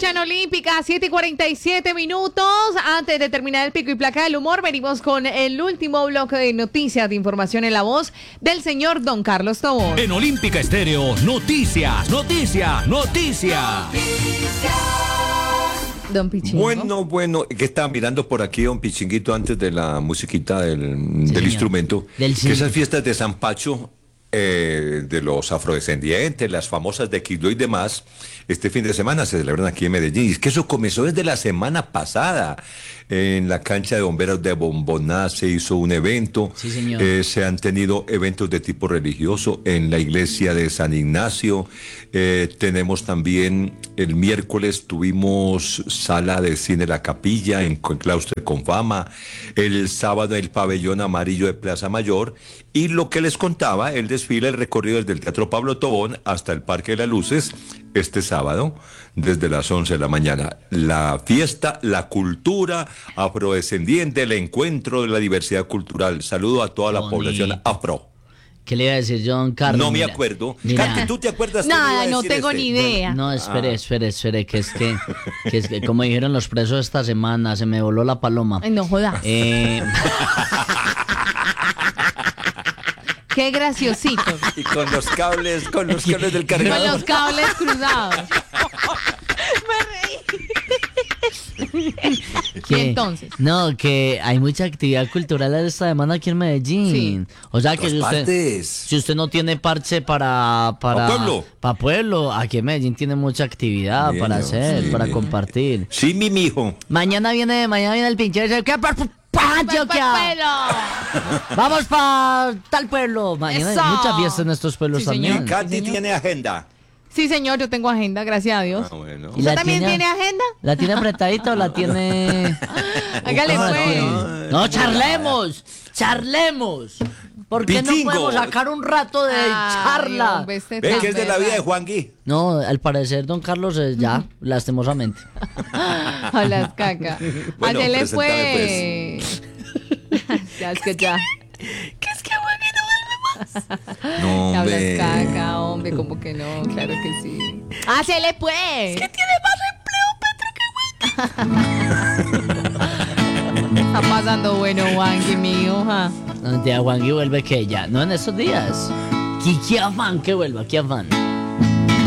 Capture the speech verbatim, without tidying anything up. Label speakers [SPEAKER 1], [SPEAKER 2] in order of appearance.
[SPEAKER 1] escucha en Olímpica, siete y cuarenta y siete minutos. Antes de terminar el pico y placa del humor, venimos con el último bloque de noticias, de información en la voz del señor Don Carlos Tobón.
[SPEAKER 2] En Olímpica Estéreo, noticias, noticias, noticias.
[SPEAKER 1] Don Pichingo.
[SPEAKER 3] Bueno, bueno, que estaba mirando por aquí, don Pichinguito, antes de la musiquita del,
[SPEAKER 4] Sí,
[SPEAKER 3] del
[SPEAKER 4] señor.
[SPEAKER 3] instrumento,
[SPEAKER 4] Del
[SPEAKER 3] que
[SPEAKER 4] sí.
[SPEAKER 3] esas fiestas de San Pacho, eh, de los afrodescendientes, las famosas de Quibdó y demás, este fin de semana se celebran aquí en Medellín. Y es que eso comenzó desde la semana pasada. En la cancha de bomberos de Bomboná se hizo un evento.
[SPEAKER 4] Sí, señor.
[SPEAKER 3] Eh, se han tenido eventos de tipo religioso en la iglesia de San Ignacio. Eh, tenemos también el miércoles tuvimos sala de cine La Capilla en el claustro de Confama. El sábado el pabellón amarillo de Plaza Mayor. Y lo que les contaba, el desfile, el recorrido desde el Teatro Pablo Tobón hasta el Parque de las Luces, este sábado, desde las once de la mañana. La fiesta, la cultura afrodescendiente, el encuentro de la diversidad cultural. Saludo a toda la
[SPEAKER 4] Bonito.
[SPEAKER 3] población afro.
[SPEAKER 4] ¿Qué le iba a decir yo, don Carlos?
[SPEAKER 3] No me
[SPEAKER 4] Mira,
[SPEAKER 3] acuerdo.
[SPEAKER 4] mira.
[SPEAKER 3] Katy, ¿tú te acuerdas? qué me iba
[SPEAKER 1] Nada,
[SPEAKER 3] a
[SPEAKER 1] no
[SPEAKER 3] decir
[SPEAKER 1] tengo
[SPEAKER 3] este?
[SPEAKER 1] ni idea.
[SPEAKER 4] No, espere,
[SPEAKER 3] Ah.
[SPEAKER 4] espere, espere, que es que, que es que, como dijeron los presos esta semana, se me voló la paloma.
[SPEAKER 1] Ay, no jodas.
[SPEAKER 4] Eh,
[SPEAKER 1] Qué graciosito.
[SPEAKER 3] Y con los cables, con los cables del
[SPEAKER 1] Con
[SPEAKER 3] cargador.
[SPEAKER 1] los cables cruzados. ¿Y
[SPEAKER 4] que-
[SPEAKER 1] entonces?
[SPEAKER 4] No, que hay mucha actividad cultural esta semana aquí en Medellín. O sea que
[SPEAKER 3] Dos
[SPEAKER 4] si usted,
[SPEAKER 3] partes.
[SPEAKER 4] si usted no tiene parche para para
[SPEAKER 3] Pa' pueblo.
[SPEAKER 4] pa' pueblo, aquí en Medellín tiene mucha actividad
[SPEAKER 3] Bien,
[SPEAKER 4] para
[SPEAKER 3] ¿no?
[SPEAKER 4] hacer,
[SPEAKER 3] Sí.
[SPEAKER 4] para compartir.
[SPEAKER 3] Sí, mi mijo.
[SPEAKER 4] Mañana viene, mañana viene el pinche ese, ¿qué pa- pa- Antioquia? Vamos para tal pueblo. Mañana
[SPEAKER 1] Eso.
[SPEAKER 4] hay muchas fiestas en estos pueblos
[SPEAKER 1] Sí,
[SPEAKER 4] también.
[SPEAKER 1] señor.
[SPEAKER 3] Y Katy
[SPEAKER 1] señor.
[SPEAKER 3] tiene agenda.
[SPEAKER 1] Sí, señor, yo tengo agenda, gracias a Dios.
[SPEAKER 3] Ah, bueno.
[SPEAKER 4] ¿Y
[SPEAKER 1] ¿Usted
[SPEAKER 4] la
[SPEAKER 1] también
[SPEAKER 4] tiene-
[SPEAKER 1] tiene agenda?
[SPEAKER 4] ¿La tiene apretadita o la tiene...?
[SPEAKER 1] Hágale
[SPEAKER 4] ¿Cómo la
[SPEAKER 1] pues.
[SPEAKER 4] tiene? No, charlemos, charlemos. ¿Por qué no
[SPEAKER 3] Pichingo.
[SPEAKER 4] podemos sacar un rato de
[SPEAKER 1] Ay,
[SPEAKER 4] charla?
[SPEAKER 1] hombre, este
[SPEAKER 3] Ve
[SPEAKER 1] tan
[SPEAKER 3] que es de la vida de
[SPEAKER 1] berraco.
[SPEAKER 3] Juan Gui.
[SPEAKER 4] No, al parecer, don Carlos, eh, ya, lastimosamente.
[SPEAKER 1] A las cacas.
[SPEAKER 3] Bueno,
[SPEAKER 1] Ayer le
[SPEAKER 3] preséntame,
[SPEAKER 1] fue. Ya es que ya.
[SPEAKER 3] No,
[SPEAKER 1] Hablas
[SPEAKER 3] hombre.
[SPEAKER 1] caca, hombre, como que no, claro que sí. ¡Hácele pues! ¿Qué tiene más empleo, Petro, que Juan? Está pasando bueno, Juanqui, mío, ja.
[SPEAKER 4] No, tía Juan que vuelve que ya, no en esos días. ¿Qué, qué afán que vuelva, qué afán.